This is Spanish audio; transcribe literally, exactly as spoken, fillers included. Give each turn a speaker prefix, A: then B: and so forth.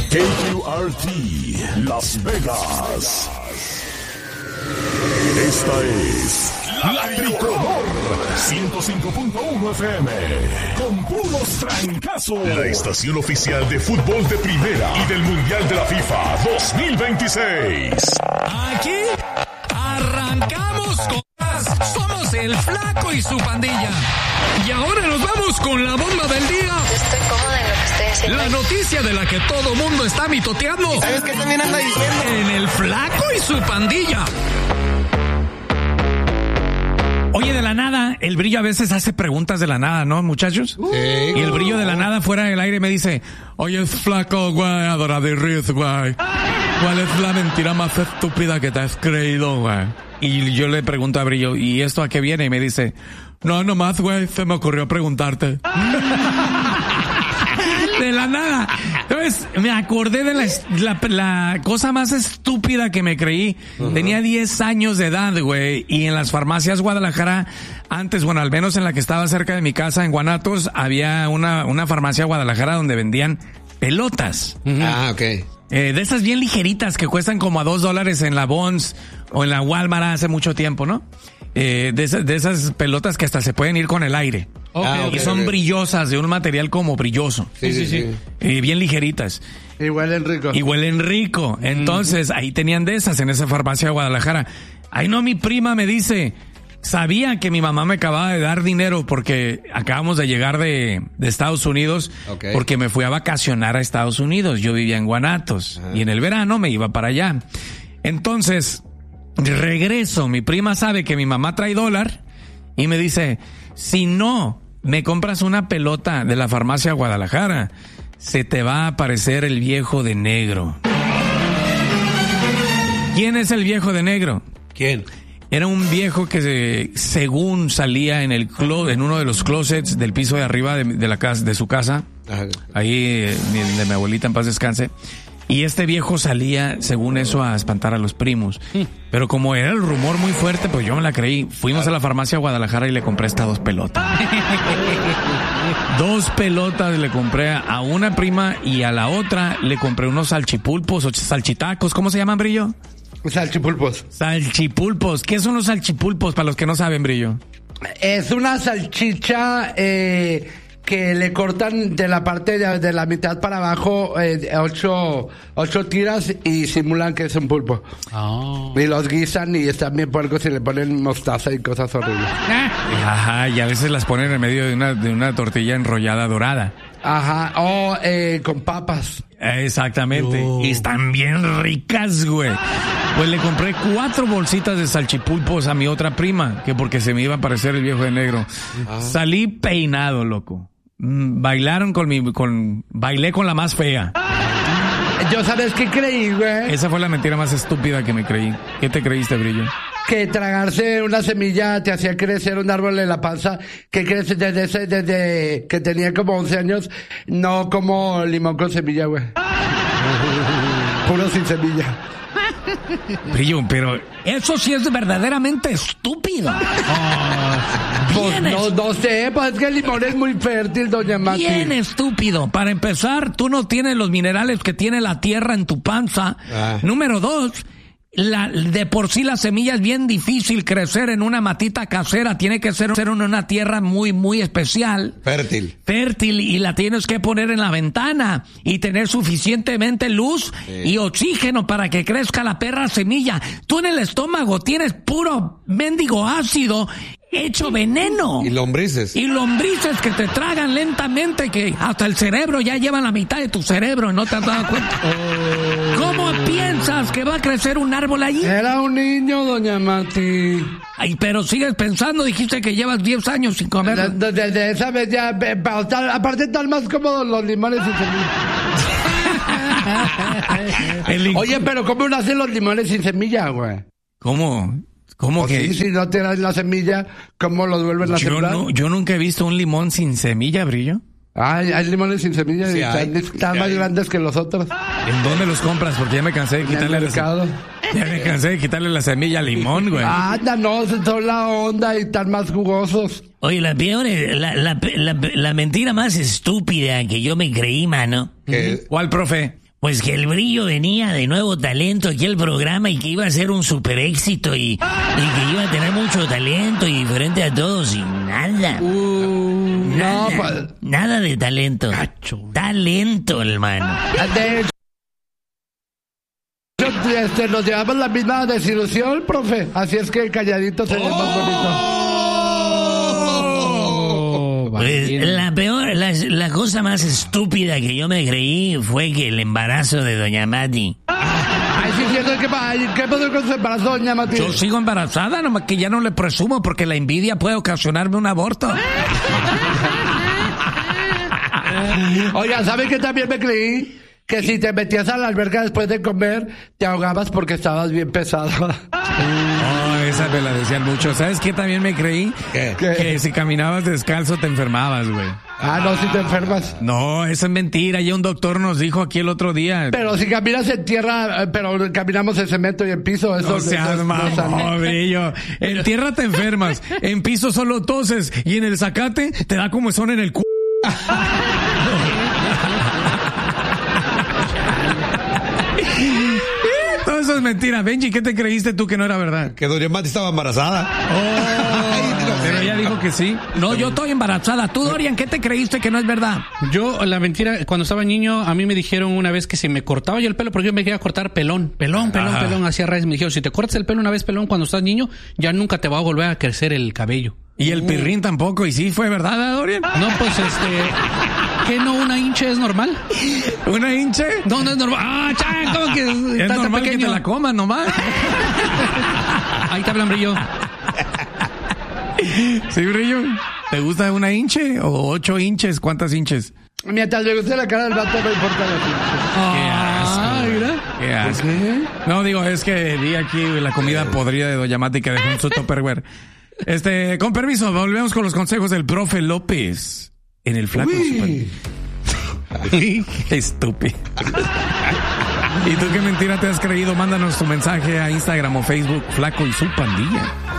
A: K Q R T, Las Vegas. Esta es La Tricolor, ciento cinco punto uno F M, con puros trancazos. La estación oficial de fútbol de primera y del Mundial de la FIFA dos mil veintiséis.
B: Aquí arrancamos con más. Somos el Flaco y su pandilla. Y ahora nos vamos con la bomba del día.
C: Estoy cómoda en lo que estoy haciendo.
B: La noticia de la que todo mundo está mitoteando.
D: ¿Sabes qué también anda diciendo?
B: En el Flaco y su pandilla. Oye, de la nada, el Brillo a veces hace preguntas de la nada, ¿no, muchachos?
D: Sí.
B: Y el Brillo de la nada fuera del aire me dice, oye, Flaco, güey, adoradirriz, güey, ¿cuál es la mentira más estúpida que te has creído, güey? Y yo le pregunto a Brillo, ¿y esto a qué viene? Y me dice, no, nomás, güey, se me ocurrió preguntarte. De la nada. Entonces, me acordé de la, la, la cosa más estúpida que me creí. Uh-huh. Tenía diez años de edad, güey, y en las farmacias Guadalajara, antes, bueno, al menos en la que estaba cerca de mi casa, en Guanatos, había una, una farmacia Guadalajara donde vendían pelotas.
D: Uh-huh. Ah, ok.
B: Eh, de esas bien ligeritas que cuestan como a dos dólares en la Bonds o en la Walmart hace mucho tiempo, ¿no? Eh, de, esas, de esas pelotas que hasta se pueden ir con el aire. Okay, ah, okay, y son okay. brillosas, de un material como brilloso.
D: Sí, sí, sí. sí.
B: Eh, bien ligeritas.
E: Y huelen rico.
B: Y huelen rico. Entonces, mm. ahí tenían de esas en esa farmacia de Guadalajara. Ahí no, mi prima me dice, sabía que mi mamá me acababa de dar dinero porque acabamos de llegar de, de Estados Unidos, okay. porque me fui a vacacionar a Estados Unidos. Yo vivía en Guanatos. Ajá. Y en el verano me iba para allá. Entonces, regreso. Mi prima sabe que mi mamá trae dólar y me dice, si no me compras una pelota de la farmacia Guadalajara, se te va a aparecer el viejo de negro. ¿Quién es el viejo de negro?
D: ¿Quién?
B: Era un viejo que se, según salía en el clo, en uno de los closets del piso de arriba de, de la casa, de su casa. Ajá. Ahí de, de mi abuelita, en paz descanse. Y este viejo salía, según eso, a espantar a los primos. Pero como era el rumor muy fuerte, pues yo me la creí. Fuimos a la farmacia Guadalajara y le compré estas dos pelotas. Dos pelotas le compré a una prima y a la otra le compré unos salchipulpos o salchitacos. ¿Cómo se llaman, Brillo?
E: Salchipulpos.
B: Salchipulpos. ¿Qué son los salchipulpos para los que no saben, Brillo?
E: Es una salchicha eh, que le cortan de la parte de, de la mitad para abajo eh, ocho, ocho tiras y simulan que es un pulpo. Oh. Y los guisan y están bien puercos y le ponen mostaza y cosas horribles.
B: Ajá, y a veces las ponen en medio de una, de una tortilla enrollada dorada.
E: Ajá, o eh, con papas.
B: Exactamente. Oh. Y están bien ricas, güey. Pues le compré cuatro bolsitas de salchipulpos a mi otra prima, que porque se me iba a aparecer el viejo de negro. Ah. Salí peinado, loco. Bailaron con mi, con, bailé con la más fea.
E: Yo, ¿sabes qué creí, güey?
B: Esa fue la mentira más estúpida que me creí. ¿Qué te creíste, Brillo?
E: Que tragarse una semilla te hacía crecer un árbol en la panza que crece desde ese, desde que tenía como once años, no como limón con semilla, güey. Puro sin semilla.
B: Brillo, pero eso sí es verdaderamente estúpido. Oh,
E: pues no, no sé, pues es que el limón es muy fértil, doña Mati.
B: Bien estúpido. Para empezar, tú no tienes los minerales que tiene la tierra en tu panza. Ah. Número dos, la, de por sí la semilla es bien difícil crecer en una matita casera. Tiene que ser, ser en una tierra muy, muy especial.
D: Fértil.
B: Fértil, y la tienes que poner en la ventana y tener suficientemente luz sí. y oxígeno para que crezca la perra semilla. Tú en el estómago tienes puro mendigo ácido hecho veneno.
D: Y lombrices.
B: Y lombrices que te tragan lentamente, que hasta el cerebro ya llevan la mitad de tu cerebro, ¿no te has dado cuenta? Oh. ¿Cómo piensas que va a crecer un árbol allí?
E: Era un niño, doña Mati.
B: Ay, pero sigues pensando, dijiste que llevas diez años sin comer.
E: Desde de, de esa vez ya, aparte están más cómodos los limones sin semilla. Oye, pero ¿cómo nacen los limones sin semilla, güey?
B: ¿Cómo? ¿Cómo
E: pues
B: que?
E: Sí, si no te das la semilla, ¿cómo lo vuelven a sembrar?
B: No, yo nunca he visto un limón sin semilla, Brillo.
E: Ay, hay limones sin semilla
D: sí,
E: y están, están más grandes que los otros.
B: ¿En dónde los compras? Porque ya me cansé de quitarle
E: en el mercado.
B: La, ya me cansé de quitarle la semilla al limón, güey.
E: Anda, no, son la onda y están más jugosos.
F: Oye, la peor, la, la, la, la mentira más estúpida que yo me creí, mano.
B: ¿Qué? ¿Cuál, profe?
D: Pues que el Brillo venía de nuevo talento aquí al programa y que iba a ser un super éxito y, y que iba a tener mucho talento y diferente a todos y nada.
E: Uh,
D: nada,
E: no, pues.
D: nada de talento.
B: Cacho.
D: Talento, hermano.
E: De hecho, este, nos llevamos la misma desilusión, profe. Así es que calladito sería oh. más bonito.
D: Pues, la peor, la, la cosa más estúpida que yo me creí fue que el embarazo de doña Mati.
E: Ay, sí, cierto, ¿qué, ¿qué pasó con su embarazo, doña Mati?
B: Yo sigo embarazada, nomás que ya no le presumo porque la envidia puede ocasionarme un aborto.
E: Oiga, ¿sabe qué también me creí? Que si te metías a la alberca después de comer, te ahogabas porque estabas bien pesado.
B: Oh, esa me la decían mucho. ¿Sabes qué también me creí?
E: ¿Qué?
B: Que si caminabas descalzo te enfermabas, güey.
E: Ah, no, si te enfermas.
B: No, eso es mentira. Ya un doctor nos dijo aquí el otro día.
E: Pero si caminas en tierra, pero caminamos en cemento y en piso, eso...
B: No seas
E: eso,
B: mamón, Brillo. En tierra te enfermas, en piso solo toses y en el zacate te da como son en el cu... Todo eso es mentira. Benji, ¿qué te creíste tú que no era verdad?
F: Que doña Mati estaba embarazada.
B: Oh, pero ella dijo que sí. No, yo estoy embarazada. Tú, Dorian, ¿qué te creíste que no es verdad?
G: Yo, la mentira, cuando estaba niño, a mí me dijeron una vez que si me cortaba yo el pelo, porque yo me quería cortar pelón, pelón, pelón,
B: Ajá.
G: pelón, hacía raíz. Me dijeron, si te cortas el pelo una vez pelón cuando estás niño, ya nunca te va a volver a crecer el cabello.
B: Y el pirrín tampoco. ¿Y sí fue verdad, Dorian?
G: No, pues este... ¿Qué no una hincha es normal?
B: ¿Una hinche?
G: No, no es normal. Ah, chan, ¿cómo que
B: es
G: está
B: normal
G: pequeño?
B: que te la comas nomás.
G: Ahí te hablan, Brillo.
B: ¿Sí, Brillo? ¿Te gusta una hinche o ocho hinches? ¿Cuántas hinches?
E: Mientras le guste la cara del vato, no importa la pinche.
B: Qué asco.
G: Ah, mira.
B: Qué asco. No, digo, es que vi aquí la comida podrida de doña Mati que dejó en su Tupperware. Este, con permiso, volvemos con los consejos del profe López. En el flaco
E: Uy.
B: Super... Estúpido. ¿Y tú qué mentira te has creído? Mándanos tu mensaje a Instagram o Facebook, Flaco y su pandilla.